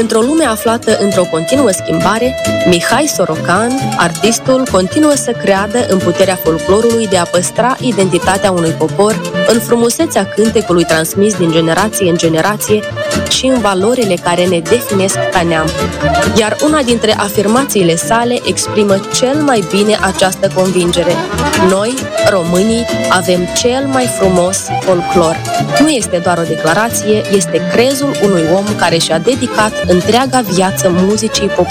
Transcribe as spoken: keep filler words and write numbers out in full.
Într-o lume aflată într-o continuă schimbare, Mihai Sorocan, artistul, continuă să creadă în puterea folclorului de a păstra identitatea unui popor, în frumusețea cântecului transmis din generație în generație și în valorile care ne definesc ca neam. Iar una dintre afirmațiile sale exprimă cel mai bine această convingere. Noi, românii, avem cel mai frumos folclor. Nu este doar o declarație, este crezul unui om care și-a dedicat întreaga viață muzicii populare.